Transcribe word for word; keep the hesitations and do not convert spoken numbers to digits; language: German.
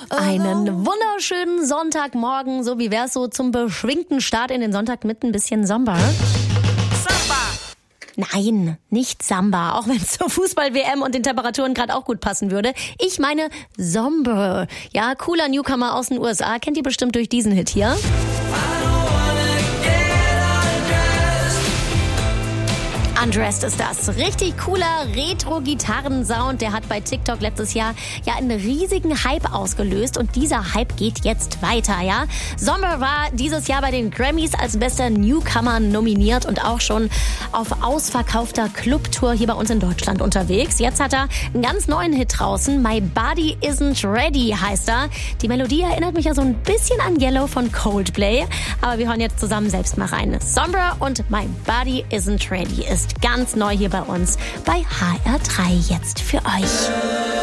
Einen wunderschönen Sonntagmorgen, so wie wär's so zum beschwingten Start in den Sonntag mit ein bisschen Samba? Samba! Nein, nicht Samba, auch wenn es zur Fußball-W M und den Temperaturen gerade auch gut passen würde. Ich meine Zomber. Ja, cooler Newcomer aus den U S A, kennt ihr bestimmt durch diesen Hit hier. Undressed ist das. Richtig cooler Retro-Gitarrensound. Der hat bei TikTok letztes Jahr ja einen riesigen Hype ausgelöst. Und dieser Hype geht jetzt weiter, ja. Zomber war dieses Jahr bei den Grammys als bester Newcomer nominiert und auch schon auf ausverkaufter Clubtour hier bei uns in Deutschland unterwegs. Jetzt hat er einen ganz neuen Hit draußen. My Body Isn't Ready heißt er. Die Melodie erinnert mich ja so ein bisschen an Yellow von Coldplay. Aber wir hören jetzt zusammen selbst mal rein. Zomber und My Body Isn't Ready ist ganz neu hier bei uns bei H R drei jetzt für euch.